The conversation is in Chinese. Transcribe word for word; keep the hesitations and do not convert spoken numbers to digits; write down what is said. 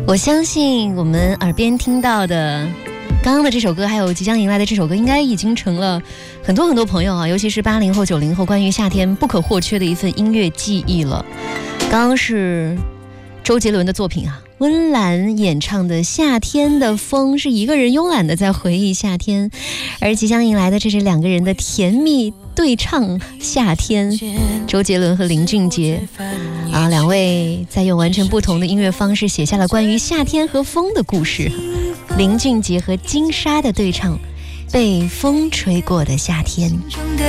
我相信我们耳边听到的刚刚的这首歌，还有即将迎来的这首歌，应该已经成了很多很多朋友啊，尤其是八零后、九零后关于夏天不可或缺的一份音乐记忆了。刚刚是周杰伦的作品啊，温岚演唱的《夏天的风》，是一个人慵懒的在回忆夏天，而即将迎来的这是两个人的甜蜜对唱夏天，周杰伦和林俊杰啊，两位在用完全不同的音乐方式写下了关于夏天和风的故事。林俊杰和金莎的对唱，被风吹过的夏天。